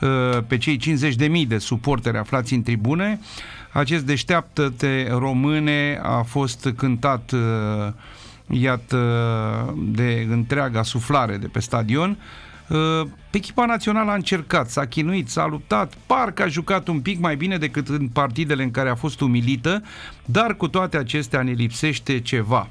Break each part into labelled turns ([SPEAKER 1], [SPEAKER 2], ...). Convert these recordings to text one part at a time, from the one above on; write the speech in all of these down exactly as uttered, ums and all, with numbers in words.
[SPEAKER 1] pe cei cincizeci de mii de suporteri aflați în tribune. Acest Deșteaptă-te române a fost cântat iată de întreaga suflare de pe stadion. Echipa națională a încercat, s-a chinuit, s-a luptat, parcă a jucat un pic mai bine decât în partidele în care a fost umilită, dar cu toate acestea ne lipsește ceva.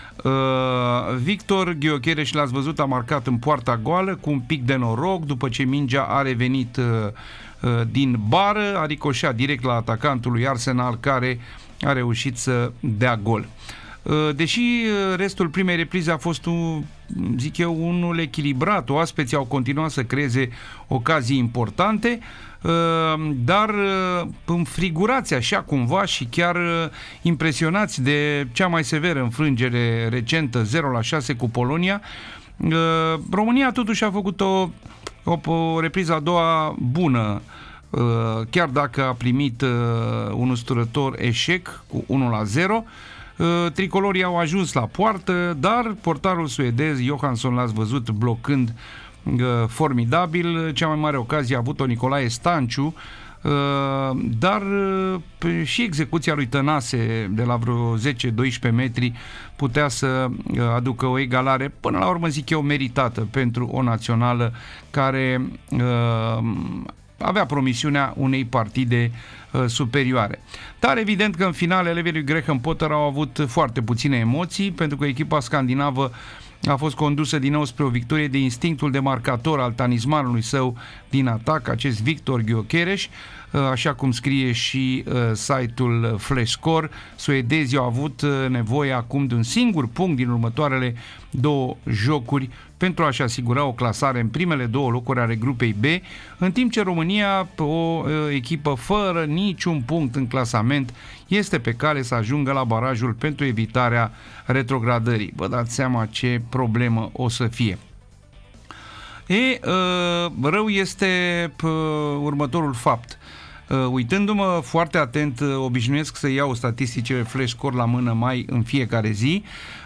[SPEAKER 1] Victor Gheochereș, l-ați văzut, a marcat în poarta goală cu un pic de noroc, după ce mingea a revenit din bară, a ricoșat direct la atacantul lui Arsenal, care a reușit să dea gol. Deși restul primei reprize a fost, un, zic eu, unul echilibrat, oaspeții au continuat să creeze ocazii importante, dar înfrigurați așa cumva și chiar impresionați de cea mai severă înfrângere recentă, zero la șase cu Polonia, România totuși a făcut o, o, o repriză a doua bună, chiar dacă a primit un usturător eșec cu unu la zero. Tricolorii au ajuns la poartă, dar portarul suedez Johansson, l-ați văzut, blocând formidabil. Cea mai mare ocazie a avut-o Nicolae Stanciu, dar și execuția lui Tănase de la vreo zece doisprezece metri putea să aducă o egalare, până la urmă, zic eu, meritată pentru o națională care avea promisiunea unei partide uh, superioare. Dar evident că în final elevii lui Graham Potter au avut foarte puține emoții, pentru că echipa scandinavă a fost condusă din nou spre o victorie de instinctul de marcator al talismanului său din atac, acest Victor Gheochereș. Așa cum scrie și uh, site-ul Flashscore, suedezii au avut uh, nevoie acum de un singur punct din următoarele două jocuri pentru a-și asigura o clasare în primele două locuri ale grupei B, în timp ce România, o uh, echipă fără niciun punct în clasament, este pe cale să ajungă la barajul pentru evitarea retrogradării. Vă dați seama ce problemă o să fie. E, rău este următorul fapt. Uitându-mă foarte atent, obișnuiesc să iau statisticile Flashscore la mână mai în fiecare zi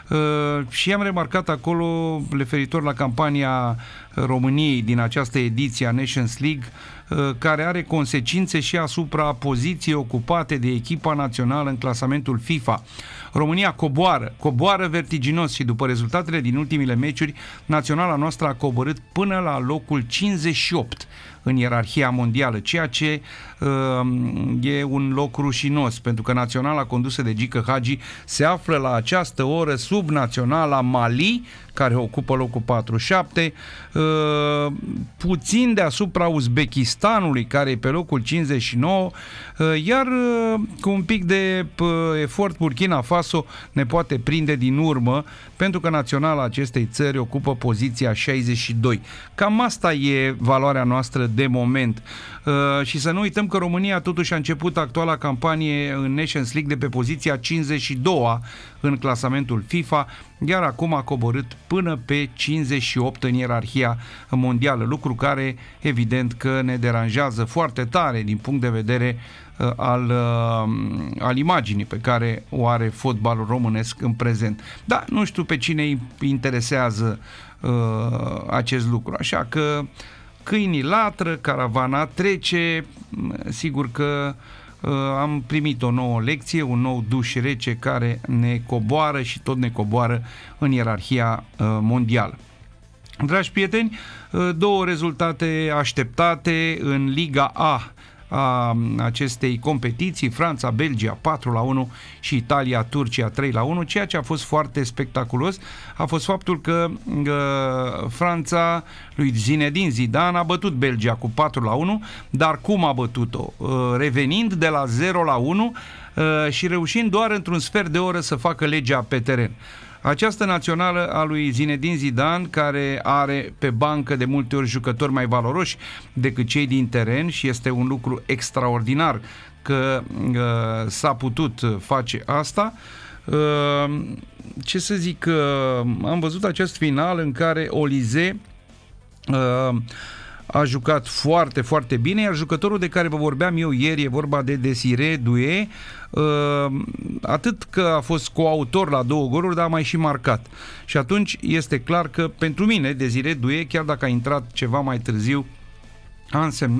[SPEAKER 1] și am remarcat acolo, referitor la campania României din această ediție a Nations League, care are consecințe și asupra poziției ocupate de echipa națională în clasamentul FIFA. România coboară, coboară vertiginos și după rezultatele din ultimile meciuri, naționala noastră a coborât până la locul cincizeci și opt în ierarhia mondială, ceea ce uh, e un loc rușinos, pentru că naționala condusă de Gică Hagi se află la această oră sub naționala Mali, care ocupă locul patruzeci și șapte, uh, puțin deasupra Uzbekistanului, care e pe locul cincizeci și nouă, uh, iar uh, cu un pic de uh, efort Burkina Faso ne poate prinde din urmă, pentru că naționala acestei țări ocupă poziția șaizeci și doi. Cam asta e valoarea noastră de moment. Uh, și să nu uităm că România totuși a început actuala campanie în Nations League de pe poziția cincizeci și doi în clasamentul FIFA, iar acum a coborât până pe cincizeci și opt în ierarhia mondială, lucru care evident că ne deranjează foarte tare din punct de vedere uh, al, uh, al imaginii pe care o are fotbalul românesc în prezent. Da, nu știu pe cine îi interesează uh, acest lucru, așa că câinii latră, caravana trece, sigur că uh, am primit o nouă lecție, un nou duș rece care ne coboară și tot ne coboară în ierarhia uh, mondială. Dragi prieteni, uh, două rezultate așteptate în Liga A a acestei competiții, Franța-Belgia patru la unu și Italia-Turcia trei la unu. Ceea ce a fost foarte spectaculos a fost faptul că uh, Franța lui Zinedine Zidane a bătut Belgia cu patru la unu, dar cum a bătut-o? Uh, revenind de la zero la unu uh, și reușind doar într-un sfert de oră să facă legea pe teren. Această națională a lui Zinedine Zidane, care are pe bancă de multe ori jucători mai valoroși decât cei din teren, și este un lucru extraordinar că uh, s-a putut face asta. Uh, ce să zic, uh, am văzut acest final în care Olise uh, a jucat foarte, foarte bine, iar jucătorul de care vă vorbeam eu ieri, e vorba de Desire Doué, atât că a fost coautor la două goluri, dar a mai și marcat. Și atunci este clar că pentru mine Desire Doué, chiar dacă a intrat ceva mai târziu, a însemnat